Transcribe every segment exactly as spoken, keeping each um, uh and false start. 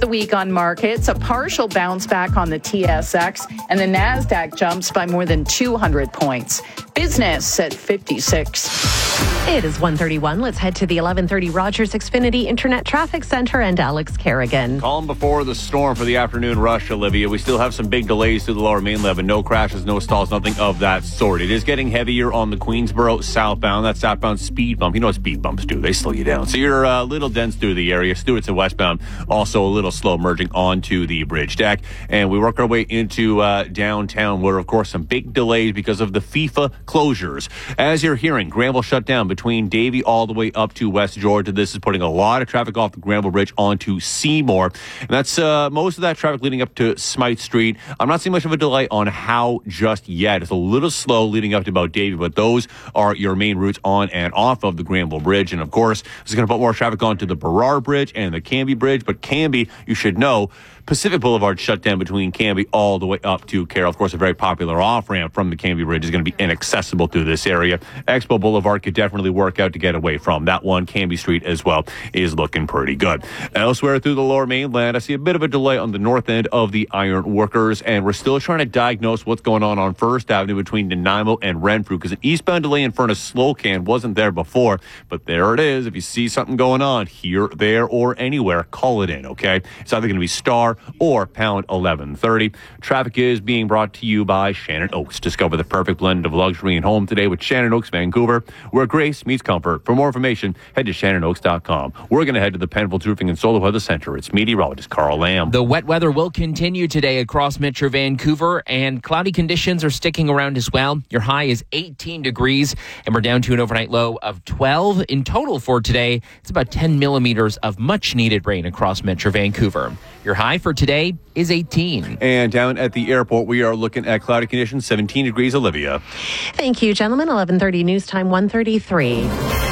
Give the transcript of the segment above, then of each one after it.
the week on markets. A partial bounce back on the T S X, and the NASDAQ jumps by more than two hundred points. Business at fifty-six. It is one thirty-one. Let's head to the eleven thirty Rogers Xfinity Internet Traffic Center and Alex Kerrigan. Calm before the storm for the afternoon rush, Olivia. We still have some big delays through the lower mainland, but no crashes, no stalls, nothing of that sort. It is getting heavier on the Queensboro southbound. That southbound speed bump. You know what speed bumps do? They slow you down. So you're a little dense through the area. Stewart's and westbound, also a little slow merging onto the bridge deck. And we work our way into uh, downtown, where, of course, some big delays because of the FIFA closures. As you're hearing, Granville shut down between Davie all the way up to West Georgia. This is putting a lot of traffic off the Granville Bridge onto Seymour. And that's uh, most of that traffic leading up to Smythe Street. I'm not seeing much of a delay on how just yet. It's a little slow leading up to about Davie, but those are your main routes on and off of the Granville Bridge. And, of course, this is going to put more traffic onto the Burrard Bridge and the Cambie Bridge. But Cambie, you should know, Pacific Boulevard shut down between Cambie all the way up to Carroll. Of course, a very popular off-ramp from the Cambie Bridge is going to be inaccessible through this area. Expo Boulevard could definitely work out to get away from. That one, Cambie Street as well, is looking pretty good. Elsewhere through the lower mainland, I see a bit of a delay on the north end of the Iron Workers, and we're still trying to diagnose what's going on on First Avenue between Nanaimo and Renfrew, because an eastbound delay in front of Slocan wasn't there before, but there it is. If you see something going on here, there, or anywhere, call it in, okay? It's either going to be star or pound eleven thirty. Traffic is being brought to you by Shannon Oaks. Discover the perfect blend of luxury and home today with Shannon Oaks Vancouver, where grace meets comfort. For more information, head to shannon oaks dot com. We're going to head to the Penfolds Roofing and Solar Weather Center. It's meteorologist Carl Lamb. The wet weather will continue today across Metro Vancouver, and cloudy conditions are sticking around as well. Your high is eighteen degrees, and we're down to an overnight low of twelve. In total for today, it's about ten millimeters of much-needed rain across Metro Vancouver. Your high for today is eighteen. And down at the airport, we are looking at cloudy conditions, seventeen degrees. Olivia. Thank you, gentlemen. eleven thirty news time, one thirty-three.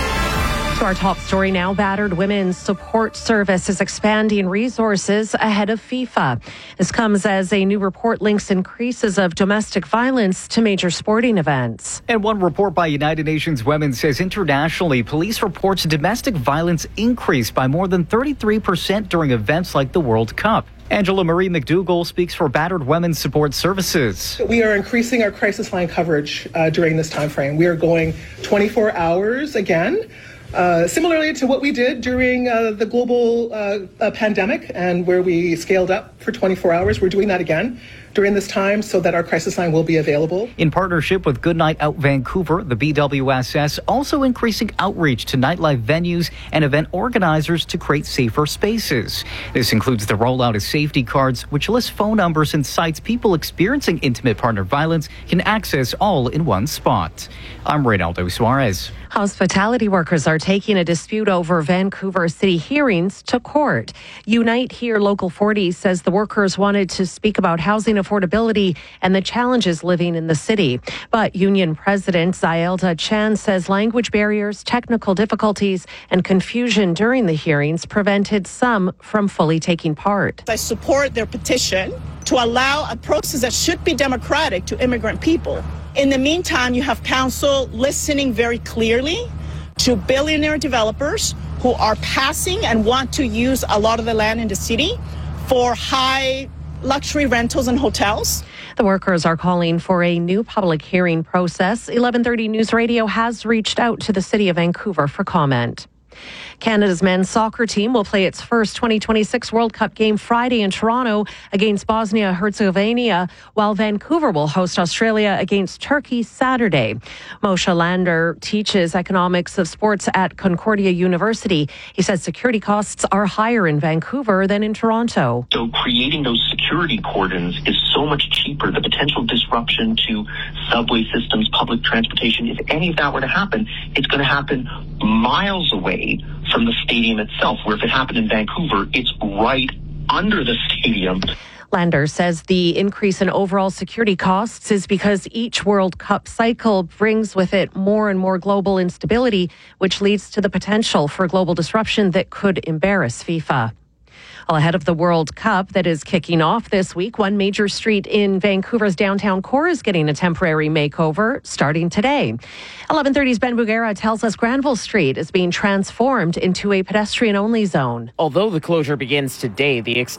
To our top story now, Battered Women's Support Service is expanding resources ahead of FIFA. This comes as a new report links increases of domestic violence to major sporting events. And one report by United Nations Women says internationally, police reports domestic violence increased by more than thirty-three percent during events like the World Cup. Angela Marie McDougall speaks for Battered Women's Support Services. We are increasing our crisis line coverage uh, during this time frame. We are going twenty-four hours again. Uh, similarly to what we did during uh, the global uh, uh, pandemic, and where we scaled up for twenty-four hours, we're doing that again during this time so that our crisis line will be available. In partnership with Goodnight Out Vancouver, the B W S S also increasing outreach to nightlife venues and event organizers to create safer spaces. This includes the rollout of safety cards, which list phone numbers and sites people experiencing intimate partner violence can access all in one spot. I'm Reynaldo Suarez. Hospitality workers are taking a dispute over Vancouver City hearings to court. Unite Here Local forty says the workers wanted to speak about housing affordability and the challenges living in the city. But union president Zayelda Chan says language barriers, technical difficulties, and confusion during the hearings prevented some from fully taking part. I support their petition to allow a process that should be democratic to immigrant people. In the meantime, you have council listening very clearly to billionaire developers who are passing and want to use a lot of the land in the city for high luxury rentals and hotels. The workers are calling for a new public hearing process. eleven thirty News Radio has reached out to the City of Vancouver for comment. Canada's men's soccer team will play its first twenty twenty-six World Cup game Friday in Toronto against Bosnia-Herzegovina, while Vancouver will host Australia against Turkey Saturday. Moshe Lander teaches economics of sports at Concordia University. He says security costs are higher in Vancouver than in Toronto. So creating those security cordons is so much cheaper. The potential disruption to subway systems, public transportation, if any of that were to happen, it's going to happen miles away from the stadium itself, where if it happened in Vancouver, it's right under the stadium. Lander says the increase in overall security costs is because each World Cup cycle brings with it more and more global instability, which leads to the potential for global disruption that could embarrass FIFA. Well, ahead of the World Cup that is kicking off this week, one major street in Vancouver's downtown core is getting a temporary makeover starting today. eleven thirty's Ben Bugera tells us Granville Street is being transformed into a pedestrian-only zone. Although the closure begins today, the